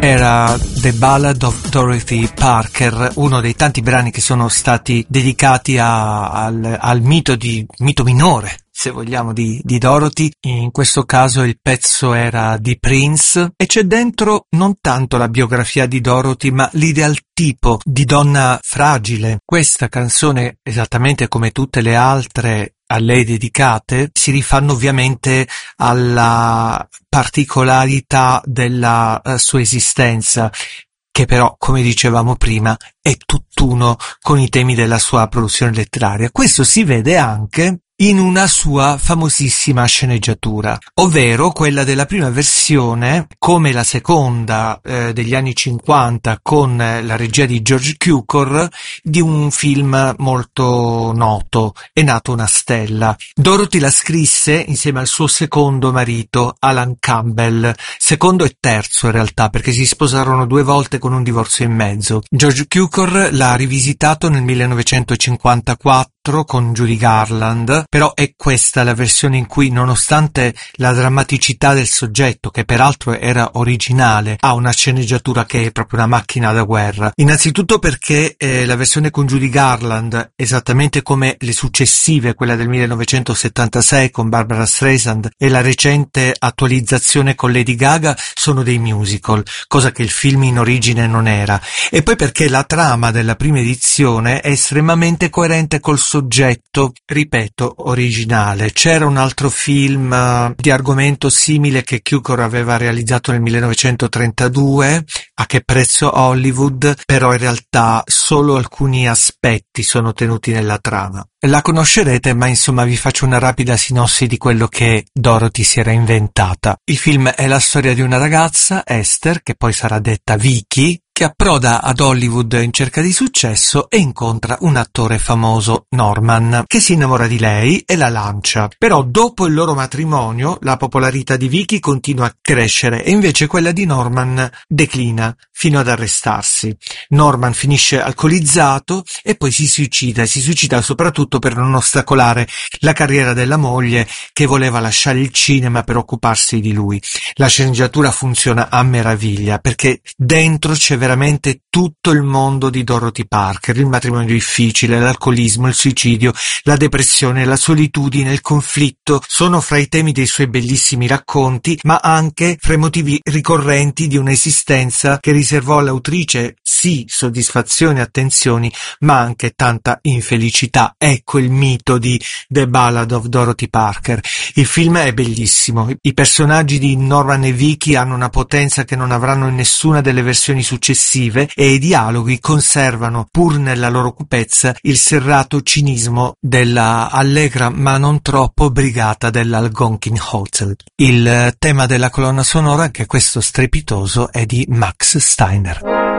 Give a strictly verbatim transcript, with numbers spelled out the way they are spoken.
Era The Ballad of Dorothy Parker, uno dei tanti brani che sono stati dedicati a, al, al mito di mito minore, se vogliamo, di, di Dorothy. In questo caso il pezzo era di Prince e c'è dentro non tanto la biografia di Dorothy, ma l'ideal tipo di donna fragile. Questa canzone, esattamente come tutte le altre a lei dedicate, si rifanno ovviamente alla particolarità della uh, sua esistenza, che però, come dicevamo prima, è tutt'uno con i temi della sua produzione letteraria. Questo si vede anche in una sua famosissima sceneggiatura, ovvero quella della prima versione, come la seconda eh, degli anni cinquanta con la regia di George Cukor, di un film molto noto, È nata una stella. Dorothy la scrisse insieme al suo secondo marito, Alan Campbell, secondo e terzo in realtà, perché si sposarono due volte con un divorzio in mezzo. George Cukor l'ha rivisitato nel millenovecentocinquantaquattro con Judy Garland, però è questa la versione in cui, nonostante la drammaticità del soggetto, che peraltro era originale, ha una sceneggiatura che è proprio una macchina da guerra. Innanzitutto perché eh, la versione con Judy Garland, esattamente come le successive, quella del millenovecentosettantasei con Barbara Streisand e la recente attualizzazione con Lady Gaga, sono dei musical, cosa che il film in origine non era. E poi perché la trama della prima edizione è estremamente coerente col soggetto, ripeto, originale. C'era un altro film uh, di argomento simile che Cukor aveva realizzato nel millenovecentotrentadue, A che prezzo Hollywood, però in realtà solo alcuni aspetti sono tenuti nella trama. La conoscerete, ma insomma vi faccio una rapida sinossi di quello che Dorothy si era inventata. Il film è la storia di una ragazza, Esther, che poi sarà detta Vicky, che approda ad Hollywood in cerca di successo e incontra un attore famoso, Norman, che si innamora di lei e la lancia. Però dopo il loro matrimonio la popolarità di Vicky continua a crescere e invece quella di Norman declina fino ad arrestarsi. Norman finisce alcolizzato e poi si suicida, e si suicida soprattutto per non ostacolare la carriera della moglie, che voleva lasciare il cinema per occuparsi di lui. La sceneggiatura funziona a meraviglia perché dentro c'è veramente tutto il mondo di Dorothy Parker: il matrimonio difficile, l'alcolismo, il suicidio, la depressione, la solitudine, il conflitto sono fra i temi dei suoi bellissimi racconti, ma anche fra i motivi ricorrenti di un'esistenza che riservò all'autrice sì soddisfazioni e attenzioni, ma anche tanta infelicità. Ecco il mito di The Ballad of Dorothy Parker. Il film è bellissimo, i personaggi di Norman e Vicky hanno una potenza che non avranno in nessuna delle versioni successive e i dialoghi conservano, pur nella loro cupezza, il serrato cinismo della allegra ma non troppo brigata dell'Algonquin Hotel. Il tema della colonna sonora, anche questo strepitoso, è di Max Steiner.